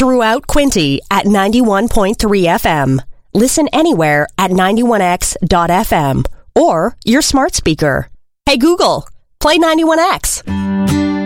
throughout Quinte at 91.3 FM. Listen anywhere at 91x.fm or your smart speaker. Hey Google, play 91X.